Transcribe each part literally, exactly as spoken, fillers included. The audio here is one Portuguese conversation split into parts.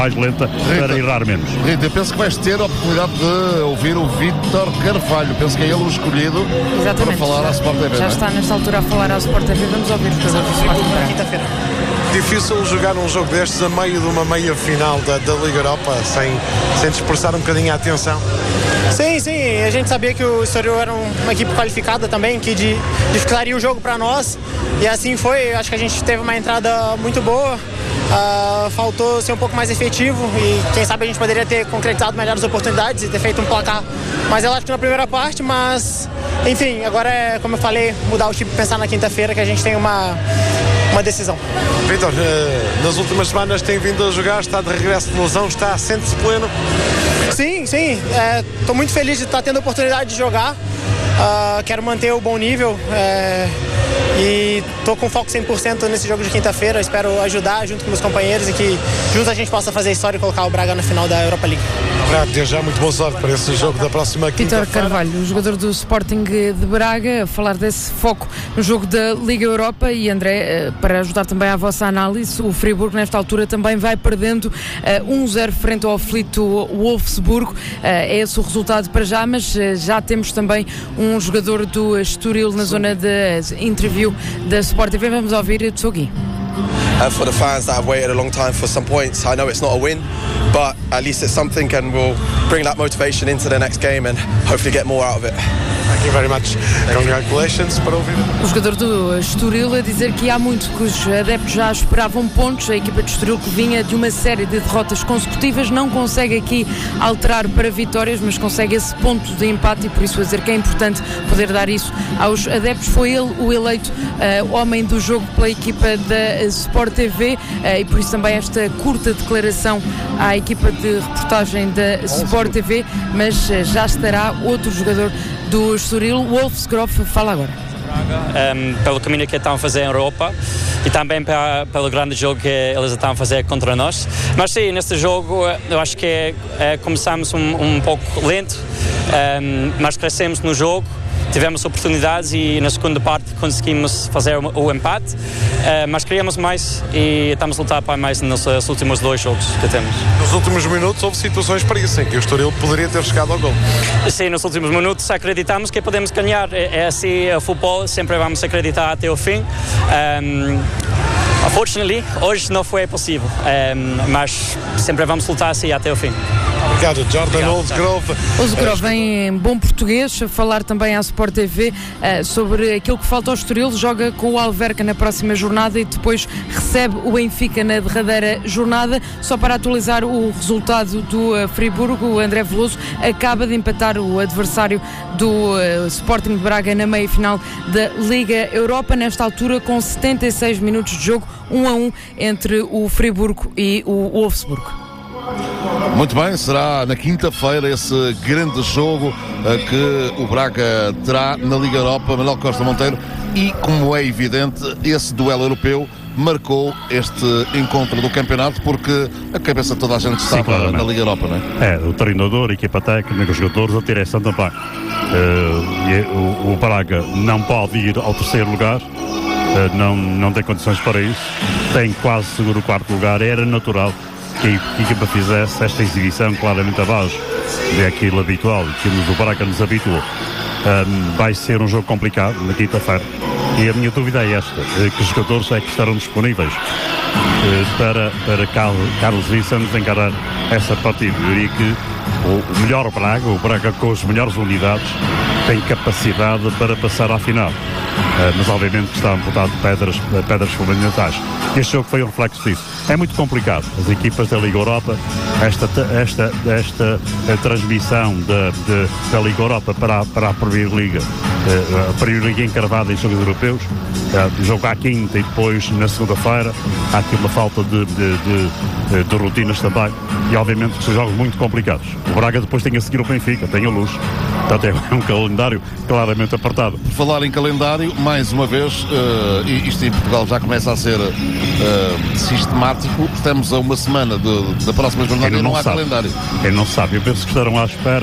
mais lenta Rita, para errar menos. Rita, eu penso que vais ter a oportunidade de ouvir o Vítor Carvalho. Penso que é ele o escolhido. Exatamente, para falar já, à Sport T V. Já é? está nesta altura a falar à Sport T V. Vamos ouvir os jogadores do Sporting para quinta-feira. Difícil jogar um jogo destes a meio de uma meia final da, da Liga Europa sem, sem dispersar um bocadinho a atenção. Sim, sim, a gente sabia que o Estoril era uma equipe qualificada também, que de, dificultaria o jogo para nós, e assim foi. Acho que a gente teve uma entrada muito boa, uh, faltou ser um pouco mais efetivo e quem sabe a gente poderia ter concretizado melhores oportunidades e ter feito um placar mais elástico na primeira parte, mas enfim, agora é, como eu falei, mudar o tipo e pensar na quinta-feira que a gente tem uma, uma decisão. Vítor, nas últimas semanas tem vindo a jogar, está de regresso de lesão, está sente-se pleno? Sim, sim, estou é, muito feliz de estar tendo a oportunidade de jogar, uh, quero manter o bom nível é, e estou com foco cem por cento nesse jogo de quinta-feira, espero ajudar junto com meus companheiros e que juntos a gente possa fazer história e colocar o Braga na final da Europa League. Braga, desde já muito boa sorte para esse jogo da próxima quinta-feira. Vítor Carvalho, o jogador do Sporting de Braga, a falar desse foco no jogo da Liga Europa. E André, para ajudar também à vossa análise, o Friburgo nesta altura também vai perdendo uh, um zero frente ao aflito Wolfsburgo. Uh, é esse o resultado para já, mas uh, já temos também um jogador do Estoril na zona de interview da Sport T V. Vamos ouvir Tsogui. Uh, for the fans that have waited a long time for some points, I know it's not a win, but at least it's something and we'll bring that motivation into the next game and hopefully get more out of it. Thank you very much. Congratulations para ouvir. O jogador do Estoril a dizer que há muito que os adeptos já esperavam pontos. A equipa de Estoril, que vinha de uma série de derrotas consecutivas, não consegue aqui alterar para vitórias, mas consegue esse ponto de empate e por isso a dizer que é importante poder dar isso aos adeptos. Foi ele o eleito uh, homem do jogo pela equipa da Sport T V uh, e por isso também esta curta declaração à equipa de reportagem da Sport T V, mas uh, já estará outro jogador do Estoril, Wolfsgroff, fala agora. Um, pelo caminho que estão a fazer em Europa e também para, pelo grande jogo que eles estão a fazer contra nós. Mas sim, neste jogo eu acho que é, é, começamos um, um pouco lento, um, mas crescemos no jogo, tivemos oportunidades e na segunda parte conseguimos fazer o, o empate, uh, mas queríamos mais e estamos a lutar para mais nos, nos últimos dois jogos que temos. Nos últimos minutos houve situações para isso, em que o Estoril poderia ter chegado ao gol. Sim, nos últimos minutos acreditamos que podemos ganhar. É, é assim o futebol, sempre vamos acreditar até o fim. Um, Unfortunately, hoje não foi possível, um, mas sempre vamos lutar assim até o fim. Obrigado, Jordan Olsgrove. Olsgrove em bom português, a falar também à Sport T V uh, sobre aquilo que falta ao Estoril. Joga com o Alverca na próxima jornada e depois recebe o Benfica na derradeira jornada. Só para atualizar o resultado do uh, Friburgo, o André Veloso acaba de empatar o adversário do uh, Sporting de Braga na meia-final da Liga Europa, nesta altura com setenta e seis minutos de jogo, um a um entre o Friburgo e o Wolfsburgo. Muito bem, será na quinta-feira esse grande jogo uh, que o Braga terá na Liga Europa. Manuel Costa Monteiro, e como é evidente, esse duelo europeu marcou este encontro do campeonato, porque a cabeça de toda a gente estava Sim, na Liga Europa, não é? É, o treinador, a equipa técnica, os jogadores, a direção também. Uh, e o, o Braga não pode ir ao terceiro lugar, uh, não, não tem condições para isso, tem quase seguro o quarto lugar, era natural que a equipa fizesse esta exibição claramente abaixo daquilo habitual, que o Braga nos habituou. Um, vai ser um jogo complicado na quinta-feira e a minha dúvida é esta, que os jogadores é que estarão disponíveis uh, para, para Carlos Vicente encarar essa partida. Eu diria que o, o melhor Braga, o Braga com as melhores unidades, tem capacidade para passar à final, uh, mas obviamente que está amputado de pedras, pedras fundamentais. Este jogo foi um reflexo disso. É muito complicado. As equipas da Liga Europa, esta, esta, esta a transmissão da, de, da Liga Europa para a, para a Premier League, a Premier League encravada em jogos europeus, uh, jogo à quinta e depois na segunda-feira, há aqui uma falta de, de, de, de rotinas também, e obviamente que são jogos muito complicados. O Braga depois tem a seguir o Benfica, tem a Luz, portanto é um calendário claramente apertado. Por falar em calendário, mais uma vez, uh, isto em Portugal já começa a ser uh, sistemático, estamos a uma semana de, da próxima jornada e não, não há sabe. calendário. Quem não sabe, eu penso que estarão à espera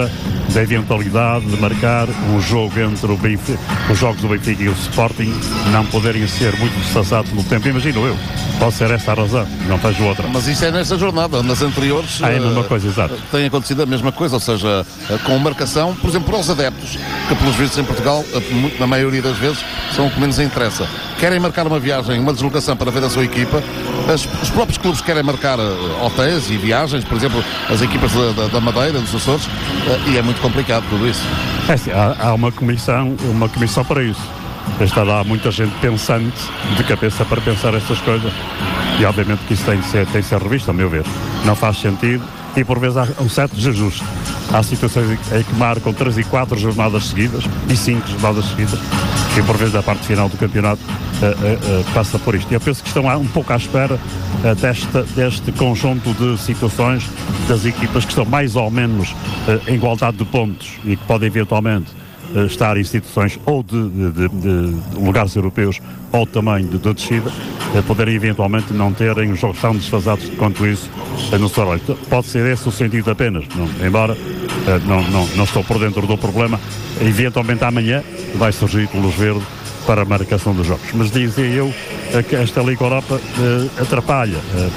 da eventualidade de marcar um jogo entre o Benfica, os jogos do Benfica e o Sporting não poderem ser muito desfasados no tempo, imagino eu. Pode ser essa a razão, não vejo outra. Mas isso é nesta jornada, nas anteriores ah, é a mesma coisa, exato. Tem acontecido a mesma coisa, ou seja, com marcação, por exemplo, para os adeptos, que pelos vistos em Portugal, na maioria das vezes, são o que menos interessa. Querem marcar uma viagem, uma deslocação para ver a sua equipa, as, os próprios clubes querem marcar uh, hotéis e viagens, por exemplo, as equipas da, da, da Madeira, dos Açores, uh, e é muito complicado tudo isso. É sim, há, há uma comissão, uma comissão para isso. Está lá muita gente pensante, de cabeça para pensar estas coisas, e obviamente que isso tem de ser, tem de ser revisto, a meu ver. Não faz sentido, e por vezes há um certo desajuste. Há situações em que marcam três e quatro jornadas seguidas, e cinco jornadas seguidas, e por vezes a parte final do campeonato uh, uh, uh, passa por isto. E eu penso que estão um pouco à espera uh, desta, deste conjunto de situações das equipas que estão mais ou menos uh, em igualdade de pontos e que podem eventualmente uh, estar em situações ou de, de, de, de lugares europeus ou também de, de descida, uh, poderem eventualmente não terem os jogos tão desfasados quanto isso uh, no seu olho. Pode ser esse o sentido apenas, não, embora uh, não, não, não estou por dentro do problema. Eventualmente amanhã vai surgir Luz Verde para a marcação dos jogos. Mas dizia eu que esta Liga Europa uh, atrapalha uh,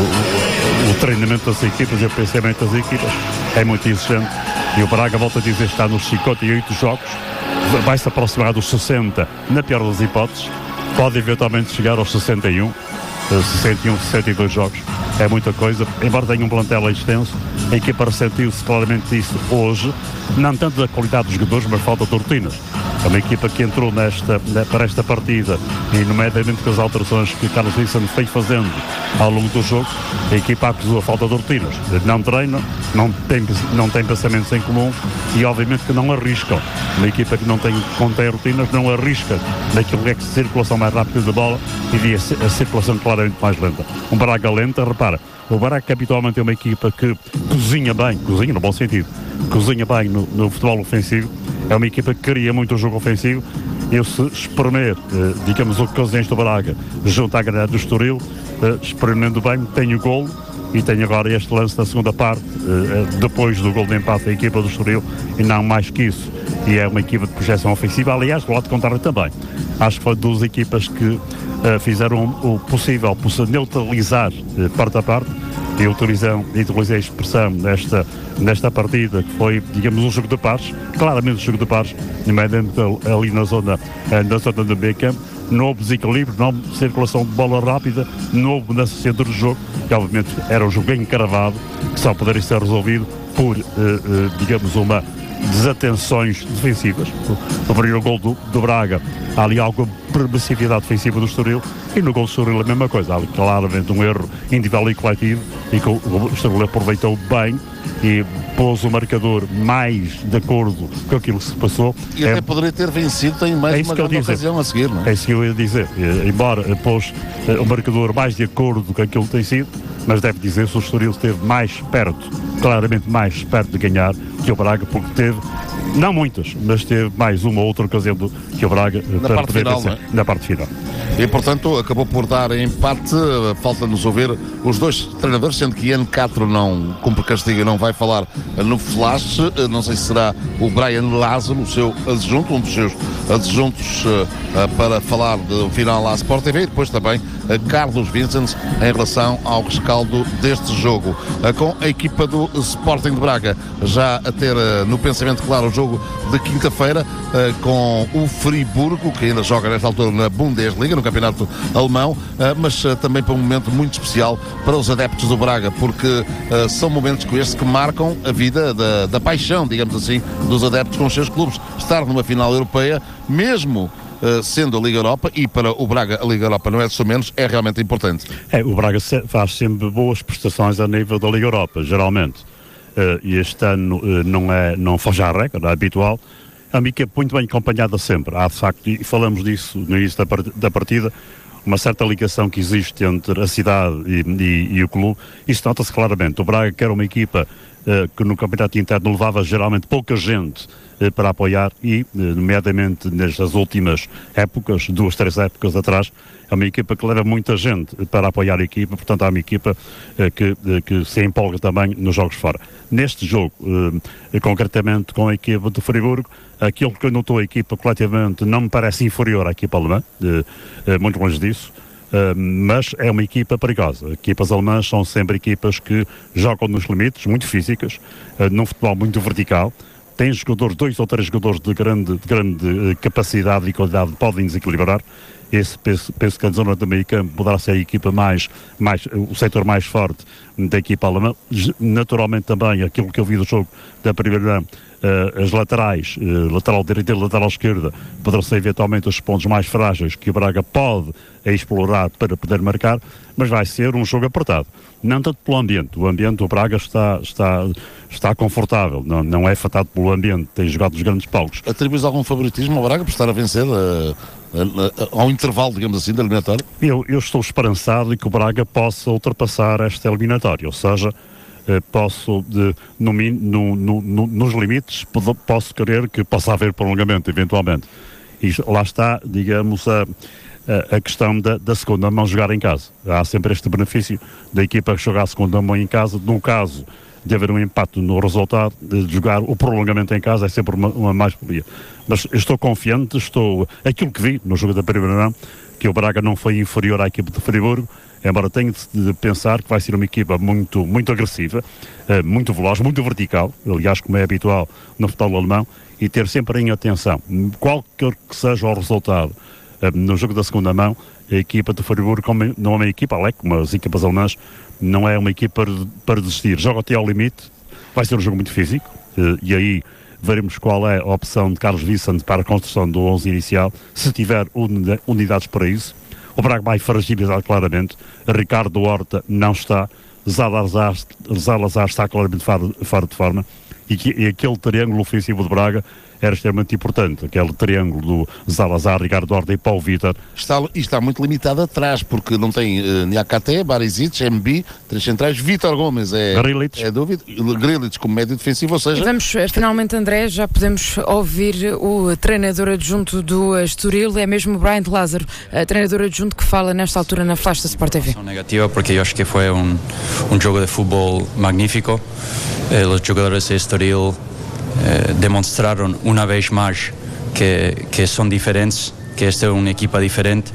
o, o treinamento das equipas e o pensamento das equipas. É muito exigente e o Braga, volta a dizer, está nos cinquenta e oito jogos, vai-se aproximar dos sessenta, na pior das hipóteses, pode eventualmente chegar aos sessenta e um, uh, sessenta e um, sessenta e dois jogos. É muita coisa, embora tenha um plantel extenso, a equipa ressentiu-se claramente disso hoje, não tanto da qualidade dos jogadores, mas falta de rotinas. É uma equipa que entrou nesta, para esta partida e, nomeadamente com as alterações que Carlos Nissan foi fazendo ao longo do jogo, a equipa acusou a falta de rotinas. Não treinam, não tem, não tem pensamentos em comum e, obviamente, que não arriscam. Uma equipa que não tem, não tem rotinas não arrisca naquilo que é que a circulação mais rápida da bola e via a circulação claramente mais lenta. Um Braga lenta, repara, o Braga habitualmente é uma equipa que cozinha bem, cozinha no bom sentido, cozinha bem no, no futebol ofensivo. É uma equipa que cria muito o jogo ofensivo. Eu, se espremer, eh, digamos, o que cozinhas do Braga junto à grande do Estoril, eh, experimentando bem, tenho o golo e tenho agora este lance na segunda parte, eh, depois do golo de empate da equipa do Estoril, e não mais que isso. E é uma equipa de projeção ofensiva, aliás, do lado contrário também. Acho que foi duas equipas que uh, fizeram o possível por se neutralizar uh, parte a parte. E utilizei, utilizei a expressão nesta, nesta partida, que foi, digamos, um jogo de pares, claramente um jogo de pares, ali na zona, uh, na zona do meio campo. Não houve desequilíbrio, não houve circulação de bola rápida, não houve na centro do jogo, que obviamente era um jogo bem encravado, que só poderia ser resolvido por, uh, uh, digamos, uma desatenções defensivas. No primeiro gol do, do Braga há ali alguma permissividade defensiva do Estoril, e no gol do Estoril a mesma coisa, há ali claramente um erro individual e coletivo, e que o Estoril aproveitou bem e pôs o marcador mais de acordo com aquilo que se passou. E é, até poderia ter vencido, tem mais é uma grande ocasião a seguir, não é? É isso que eu ia dizer, embora pôs o marcador mais de acordo com aquilo que tem sido, mas deve dizer-se o Estoril esteve mais perto, claramente mais perto de ganhar que o Braga, porque teve, não muitas, mas teve mais uma ou outra ocasião do, que o Braga na para parte poder final, vencer, não é? na parte final. E, portanto, acabou por dar empate. Falta-nos ouvir os dois treinadores, sendo que Ian Castro não cumpre castigo e não vai falar no flash. Não sei se será o Brian Lázaro, o seu adjunto, um dos seus adjuntos, para falar do final à Sport T V, e depois também Carlos Vincent em relação ao rescaldo deste jogo, com a equipa do Sporting de Braga já a ter no pensamento claro o jogo de quinta-feira, com o Friburgo, que ainda joga nesta altura na Bundesliga, no campeonato alemão, mas também para um momento muito especial para os adeptos do Braga, porque são momentos como este que marcam a vida da, da paixão, digamos assim, dos adeptos com os seus clubes. Estar numa final europeia, mesmo Uh, sendo a Liga Europa, e para o Braga a Liga Europa não é de só menos, é realmente importante. É, o Braga se, faz sempre boas prestações a nível da Liga Europa, geralmente. Uh, e este ano uh, não, é, não foge à regra, não é habitual. É uma equipe muito bem acompanhada sempre. Há, de facto, e falamos disso no início da, part da partida, uma certa ligação que existe entre a cidade e, e, e o clube. Isso nota-se claramente. O Braga quer uma equipa que no campeonato interno levava geralmente pouca gente para apoiar e, nomeadamente nestas últimas épocas, duas, três épocas atrás, é uma equipa que leva muita gente para apoiar a equipa, portanto é uma equipa que, que se empolga também nos jogos fora. Neste jogo, concretamente com a equipa de Friburgo, aquilo que eu notou a equipa coletivamente não me parece inferior à equipa alemã, muito longe disso. Uh, mas é uma equipa perigosa. Equipas alemãs são sempre equipas que jogam nos limites, muito físicas, uh, num futebol muito vertical. Tem jogadores, dois ou três jogadores de grande, de grande uh, capacidade e qualidade, podem desequilibrar. Esse, penso, penso que a zona do meio campo poderá ser a equipa mais, mais, o setor mais forte da equipa alemã. Naturalmente também, aquilo que eu vi do jogo da primeira, uh, as laterais, uh, lateral direita e lateral esquerda, poderão ser eventualmente os pontos mais frágeis que o Braga pode explorar para poder marcar, mas vai ser um jogo apertado. Não tanto pelo ambiente. O ambiente do Braga está, está, está confortável, não, não é afetado pelo ambiente, tem jogado os grandes palcos. Atribuis algum favoritismo ao Braga por estar a vencer uh, uh, uh, ao intervalo, digamos assim, da eliminatória? Eu, eu estou esperançado de que o Braga possa ultrapassar esta eliminatória, ou seja, uh, posso, de, no, no, no, no, nos limites, posso querer que possa haver prolongamento, eventualmente. E lá está, digamos, a a questão da, da segunda mão jogar em casa. Há sempre este benefício da equipa jogar a segunda mão em casa. No caso de haver um empate no resultado, de jogar o prolongamento em casa é sempre uma, uma mais-valia. Mas estou confiante, estou... Aquilo que vi no jogo da primeira mão, que o Braga não foi inferior à equipa de Friburgo, embora tenha de pensar que vai ser uma equipa muito, muito agressiva, muito veloz, muito vertical, aliás, como é habitual no futebol alemão, e ter sempre em atenção, qualquer que seja o resultado, no jogo da segunda mão, a equipa de Friburgo não é uma equipa, além como as equipas alemãs, não é uma equipa para, para desistir. Joga até ao limite, vai ser um jogo muito físico, e aí veremos qual é a opção de Carlos Vicente para a construção do onze inicial, se tiver unidades para isso. O Braga vai fragilizar claramente, Ricardo Horta não está, Zalazar, Zalazar está claramente fora, fora de forma, e, que, e aquele triângulo ofensivo de Braga era extremamente importante, aquele triângulo do Zalazar, Ricardo Horta e Paulo Vitor. Está, e está muito limitado atrás, porque não tem uh, Niakate, Barisic, M B, três centrais, Vítor Gomes é, é dúvida, Grilic como médio defensivo, ou seja... E vamos, finalmente, André, já podemos ouvir o treinador adjunto do Estoril, é mesmo o Brian Lázaro, treinador adjunto que fala nesta altura na Flash da Sport T V. Negativa, porque eu acho que foi um, um jogo de futebol magnífico. Eh, os jogadores de Estoril Eh, demostraron una vez más que, que son diferentes, que esta es una equipa diferente,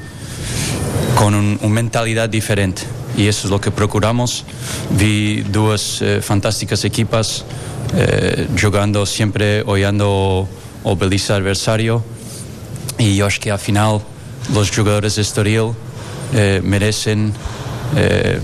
con una un mentalidad diferente, y eso es lo que procuramos. Vi dos eh, fantásticas equipas eh, jugando siempre, oyendo o belice adversario, y yo acho que al final los jugadores de Estoril eh, merecen eh,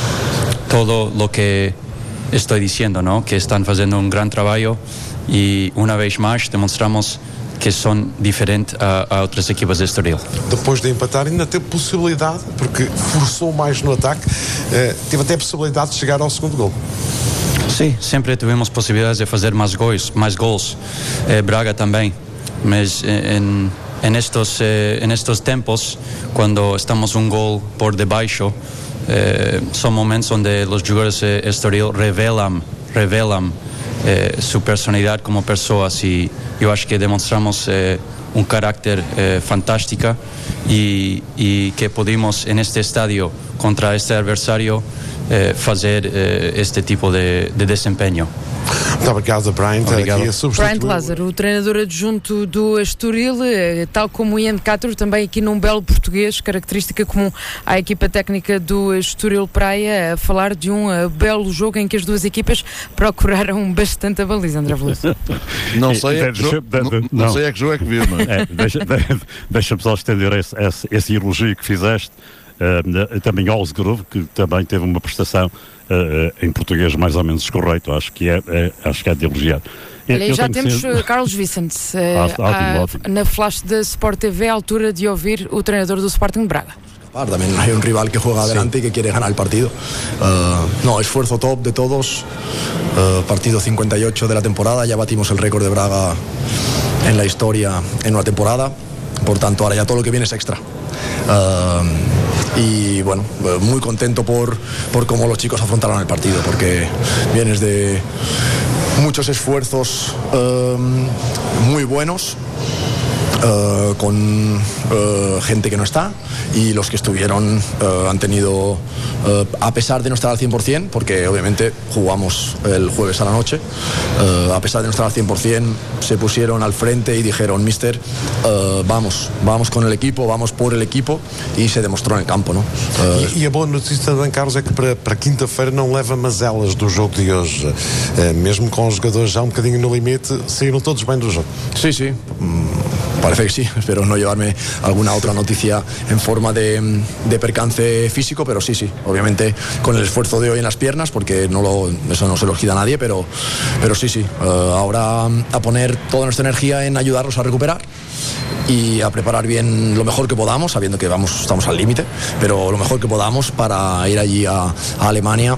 todo lo que estoy diciendo, ¿no? Que están haciendo un gran trabajo. E uma vez mais demonstramos que são diferentes a, a outras equipas de Estoril. Depois de empatar ainda teve possibilidade, porque forçou mais no ataque, eh, teve até possibilidade de chegar ao segundo gol. Sim, sempre tivemos possibilidades de fazer mais gols, mais gols. Eh, Braga também, mas em, em, estos, eh, em estos tempos, quando estamos um gol por debaixo, eh, são momentos onde os jogadores de Estoril revelam, revelam Eh, su personalidad como personas, y yo acho que demostramos eh, un carácter eh, fantástico y, y que pudimos en este estadio contra este adversario eh, fazer eh, este tipo de, de desempenho. Muito obrigado, Brian. Obrigado. Brian Lázaro, o treinador adjunto do Estoril, tal como o Ian Castro, também aqui num belo português, característica comum à equipa técnica do Estoril Praia, a falar de um uh, belo jogo em que as duas equipas procuraram bastante a baliza, André Veloso. Não sei é que jogo, não, não sei é que jogo é que viu, não é? é deixa, Deixa-me só estender esse, esse, esse elogio que fizeste. Uh, também Osgrove, que também teve uma prestação uh, em português mais ou menos correto, acho que é, é, acho que é de elogiar. Olha, já temos ser... Carlos Vicente uh, ah, ótimo, ótimo. Na Flash da Sport T V, à altura de ouvir o treinador do Sporting de Braga. También hay un rival que juega adelante sí. y que quiere ganar el partido. Uh, no, esfuerzo top de todos. Uh, partido cincuenta y ocho de la temporada, ya batimos el récord de Braga en la historia en una temporada. Por tanto, ahora ya todo lo que viene es extra. Uh, y bueno, muy contento por, por cómo los chicos afrontaron el partido, porque vienes de muchos esfuerzos uh, muy buenos. Uh, con uh, gente que no está, y los que estuvieron uh, han tenido, uh, a pesar de no estar al cien por ciento, porque obviamente jugamos el jueves a la noche, uh, a pesar de no estar al cien por ciento, se pusieron al frente y dijeron: mister, uh, vamos, vamos con el equipo, vamos por el equipo, e se demonstrou no campo, não? Uh, e, e a boa notícia também, Carlos, é que para, para quinta-feira não leva mazelas do jogo de hoje, uh, mesmo com os jogadores já um bocadinho no limite, saíram todos bem do jogo. Sí, sí. Mm. Parece que sí, espero no llevarme alguna otra noticia en forma de, de percance físico, pero sí, sí, obviamente con el esfuerzo de hoy en las piernas, porque no lo, eso no se lo quita a nadie, pero, pero sí, sí, uh, ahora a poner toda nuestra energía en ayudarlos a recuperar y a preparar bien lo mejor que podamos, sabiendo que vamos, estamos al límite, pero lo mejor que podamos para ir allí a, a Alemania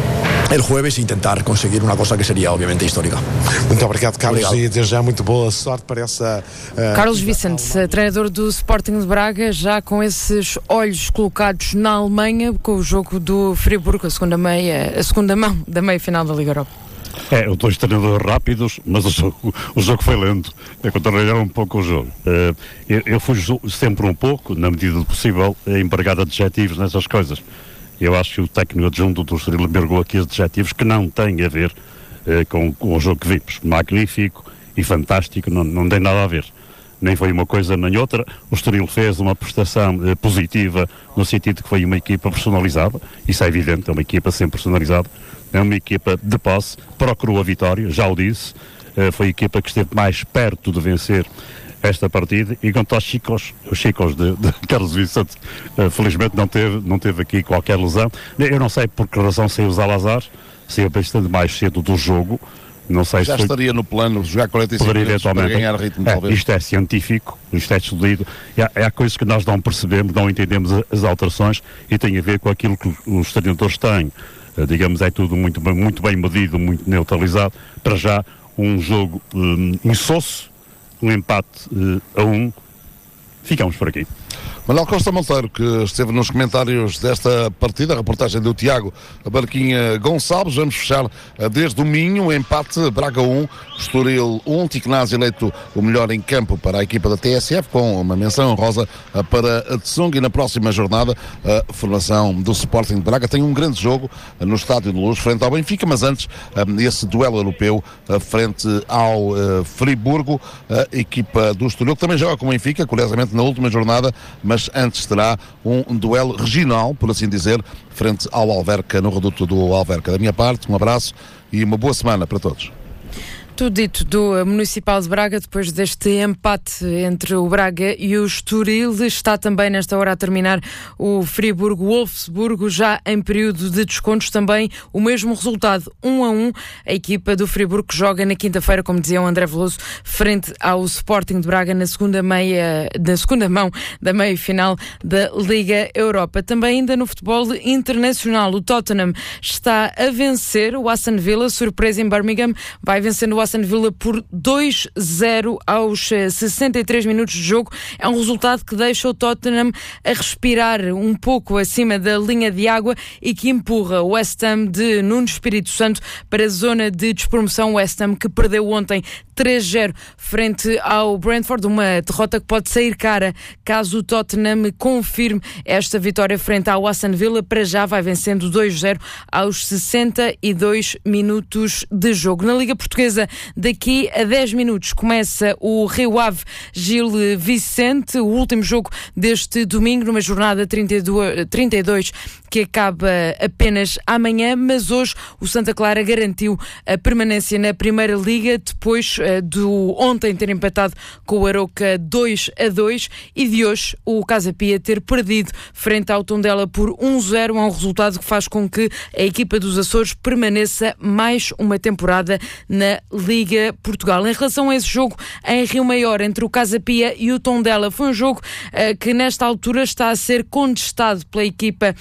el jueves e intentar conseguir uma coisa que seria obviamente histórica. Muito obrigado, Carlos, obrigado. E desde já muito boa sorte para essa... Uh, Carlos Vicente, treinador do Sporting de Braga, já com esses olhos colocados na Alemanha, com o jogo do Friburgo, a segunda meia, a segunda mão da meia-final da Liga Europa. É, os dois treinadores rápidos, mas o jogo, o jogo foi lento. É, contrariaram um pouco o jogo. Uh, eu, eu fui sempre um pouco, na medida do possível, empregado adjetivos nessas coisas. Eu acho que o técnico adjunto do Estoril embargou aqui adjetivos que não têm a ver uh, com, com o jogo que vimos. Magnífico e fantástico, não, não tem nada a ver. Nem foi uma coisa nem outra. O Estoril fez uma prestação uh, positiva, no sentido que foi uma equipa personalizada. Isso é evidente, é uma equipa sempre personalizada. É uma equipa de posse, procurou a vitória, já o disse. Uh, foi a equipa que esteve mais perto de vencer esta partida, e quanto aos chicos, os chicos de, de Carlos Vicente, uh, felizmente não teve, não teve aqui qualquer lesão. Eu não sei por que razão saiu o Salazar, saiu bastante mais cedo do jogo, não sei já se estaria foi... no plano de jogar quarenta e cinco minutos para ganhar ritmo, é, talvez. Isto é científico, isto é estudido, há, há coisas que nós não percebemos, não entendemos as alterações, e tem a ver com aquilo que os treinadores têm. Uh, digamos, é tudo muito, muito bem medido, muito neutralizado. Para já, um jogo um, insosso, um empate uh, a um. Ficamos por aqui. Manuel Costa Monteiro, que esteve nos comentários desta partida, a reportagem do Tiago Barquinha Gonçalves. Vamos fechar desde o Minho, empate, Braga um, Estoril um, Tiquenaz eleito o melhor em campo para a equipa da T S F, com uma menção honrosa para a Tsung. E na próxima jornada, a formação do Sporting de Braga tem um grande jogo no Estádio de Luz, frente ao Benfica, mas antes esse duelo europeu frente ao Friburgo, a equipa do Estoril, que também joga com o Benfica, curiosamente na última jornada, mas mas antes terá um duelo regional, por assim dizer, frente ao Alverca, no reduto do Alverca. Da minha parte, um abraço e uma boa semana para todos. Tudo dito do Municipal de Braga, depois deste empate entre o Braga e o Estoril. Está também nesta hora a terminar o Friburgo-Wolfsburgo, já em período de descontos, também o mesmo resultado, um a um. A equipa do Friburgo que joga na quinta-feira, como dizia o André Veloso, frente ao Sporting de Braga na segunda meia, na segunda mão da meia-final da Liga Europa. Também ainda no futebol internacional, o Tottenham está a vencer o Aston Villa, surpresa em Birmingham, vai vencendo o Aston Villa por dois a zero aos sessenta e três minutos de jogo. É um resultado que deixa o Tottenham a respirar um pouco acima da linha de água e que empurra o West Ham de Nuno Espírito Santo para a zona de despromoção. O West Ham que perdeu ontem três a zero frente ao Brentford, uma derrota que pode sair cara caso o Tottenham confirme esta vitória frente ao Aston Villa. Para já vai vencendo dois a zero aos sessenta e dois minutos de jogo. Na Liga Portuguesa, daqui a dez minutos começa o Rio Ave Gil Vicente, o último jogo deste domingo, numa jornada trinta e dois, trinta e dois que acaba apenas amanhã, mas hoje o Santa Clara garantiu a permanência na Primeira Liga, depois uh, do ontem ter empatado com o Arouca dois a dois e de hoje o Casa Pia ter perdido frente ao Tondela por um a zero, é um resultado que faz com que a equipa dos Açores permaneça mais uma temporada na Liga Portugal. Em relação a esse jogo em Rio Maior entre o Casa Pia e o Tondela, foi um jogo uh, que nesta altura está a ser contestado pela equipa de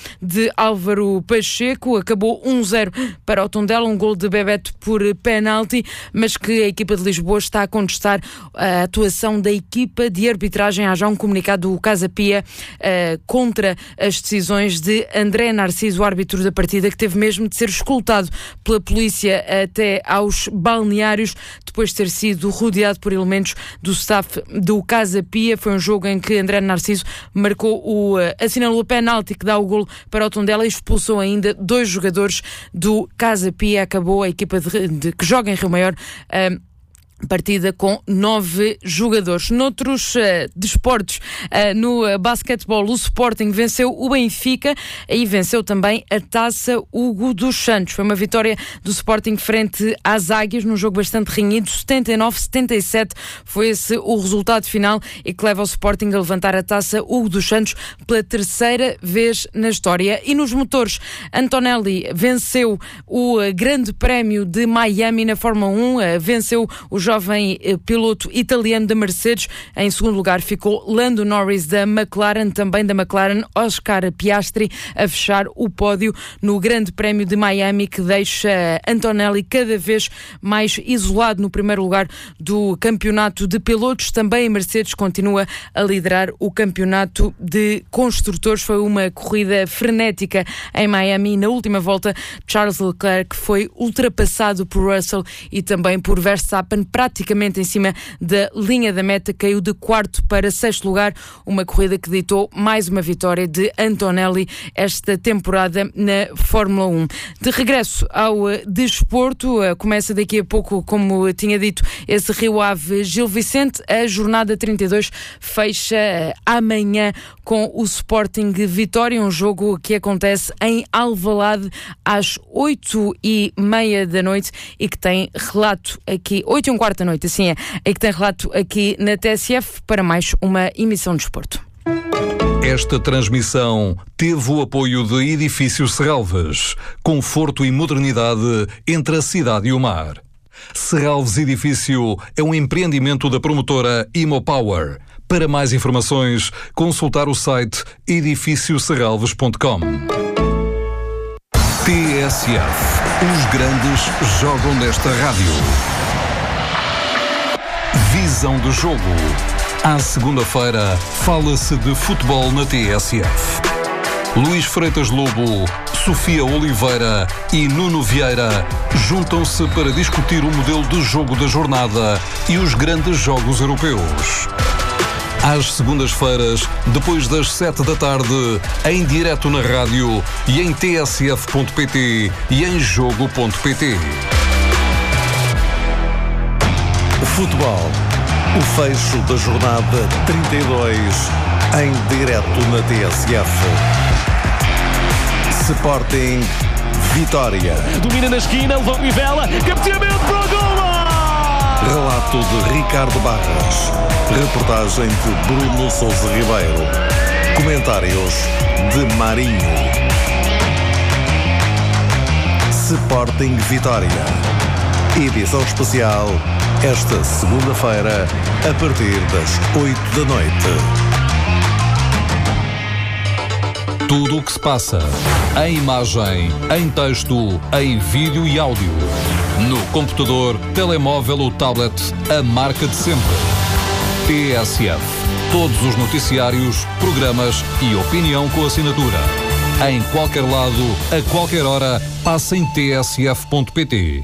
de Álvaro Pacheco, acabou um zero para o Tondela, um gol de Bebeto por penalti, mas que a equipa de Lisboa está a contestar a atuação da equipa de arbitragem. Há já um comunicado do Casa Pia uh, contra as decisões de André Narciso, o árbitro da partida, que teve mesmo de ser escoltado pela polícia até aos balneários, depois de ter sido rodeado por elementos do staff do Casa Pia. Foi um jogo em que André Narciso marcou o, uh, assinalou o penalti que dá o golo para o Tondela e expulsou ainda dois jogadores do Casa Pia. Acabou a equipa de, de, que joga em Rio Maior uh, partida com nove jogadores. Noutros uh, desportos, uh, no uh, basquetebol, o Sporting venceu o Benfica e venceu também a Taça Hugo dos Santos. Foi uma vitória do Sporting frente às Águias, num jogo bastante renhido, setenta e nove a setenta e sete foi esse o resultado final e que leva o Sporting a levantar a Taça Hugo dos Santos pela terceira vez na história. E nos motores, Antonelli venceu o uh, Grande Prémio de Miami na Fórmula um, uh, venceu o jovem piloto italiano da Mercedes. Em segundo lugar ficou Lando Norris da McLaren, também da McLaren Oscar Piastri a fechar o pódio no Grande Prémio de Miami, que deixa Antonelli cada vez mais isolado no primeiro lugar do campeonato de pilotos. Também a Mercedes continua a liderar o campeonato de construtores. Foi uma corrida frenética em Miami. Na última volta, Charles Leclerc foi ultrapassado por Russell e também por Verstappen, praticamente em cima da linha da meta, caiu de quarto para sexto lugar, uma corrida que ditou mais uma vitória de Antonelli esta temporada na Fórmula um. De regresso ao desporto, começa daqui a pouco, como tinha dito, esse Rio Ave Gil Vicente. A jornada trinta e dois fecha amanhã com o Sporting Vitória, um jogo que acontece em Alvalade às oito e meia da noite e que tem relato aqui, oito e um quarto da noite, assim é, e que tem relato aqui na T S F para mais uma emissão de desporto. Esta transmissão teve o apoio de Edifício Serralves, conforto e modernidade entre a cidade e o mar. Serralves Edifício é um empreendimento da promotora Imopower. Para mais informações, consultar o site edifício serralves ponto com. T S F. Os grandes jogam nesta rádio. Visão do jogo. À segunda-feira, fala-se de futebol na T S F. Luís Freitas Lobo, Sofia Oliveira e Nuno Vieira juntam-se para discutir o modelo de jogo da jornada e os grandes jogos europeus. Às segundas-feiras, depois das sete da tarde, em direto na rádio e em t s f ponto p t e em jogo ponto p t. Futebol. O fecho da jornada trinta e dois em direto na T S F. Sporting Vitória. Domina na esquina, levou Mivela, cabeceamento para o golo! Relato de Ricardo Barras. Reportagem de Bruno Sousa Ribeiro. Comentários de Marinho. Sporting Vitória. Edição especial esta segunda-feira a partir das oito da noite. Tudo o que se passa, em imagem, em texto, em vídeo e áudio. No computador, telemóvel ou tablet, a marca de sempre. T S F. Todos os noticiários, programas e opinião com assinatura. Em qualquer lado, a qualquer hora, passa em t s f ponto p t.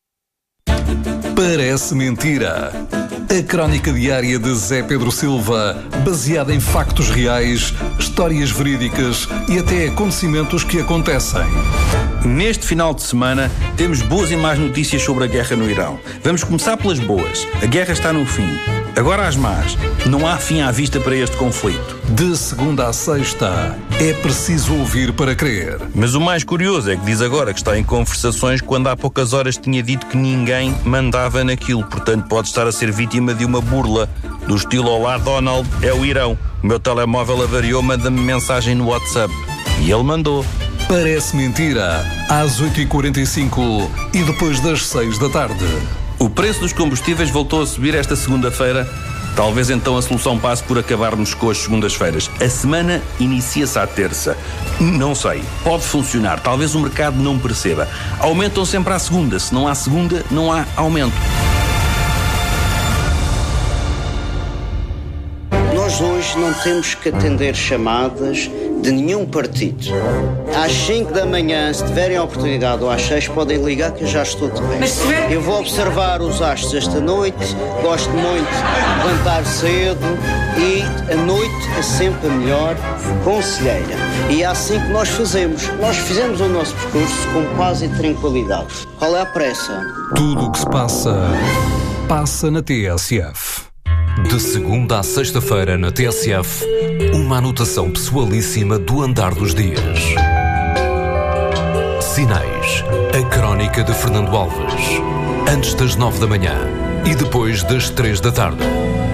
Parece mentira. A crónica diária de Zé Pedro Silva, baseada em factos reais, histórias verídicas e até acontecimentos que acontecem. Neste final de semana, temos boas e más notícias sobre a guerra no Irão. Vamos começar pelas boas. A guerra está no fim. Agora as más. Não há fim à vista para este conflito. De segunda a sexta, é preciso ouvir para crer. Mas o mais curioso é que diz agora que está em conversações quando há poucas horas tinha dito que ninguém mandava naquilo. Portanto, pode estar a ser vítima de uma burla. Do estilo Olá Donald, é o Irão. O meu telemóvel avariou, manda-me mensagem no WhatsApp. E ele mandou. Parece mentira. Às oito e quarenta e cinco e depois das seis da tarde. O preço dos combustíveis voltou a subir esta segunda-feira Talvez então a solução passe por acabarmos com as segundas-feiras. A semana inicia-se à terça. Não sei. Pode funcionar. Talvez o mercado não perceba. Aumentam sempre à segunda. Se não há segunda, não há aumento. Nós hoje não temos que atender chamadas de nenhum partido. Às cinco da manhã, se tiverem a oportunidade, ou às seis, podem ligar que eu já estou de bem. Mas se tiver... Eu vou observar os astros esta noite, gosto muito de levantar cedo e a noite é sempre a melhor conselheira. E é assim que nós fazemos. Nós fizemos o nosso percurso com paz e tranquilidade. Qual é a pressa? Tudo o que se passa, passa na T S F. De segunda à sexta-feira na T S F, uma anotação pessoalíssima do andar dos dias. Sinais, a crónica de Fernando Alves. Antes das nove da manhã e depois das três da tarde.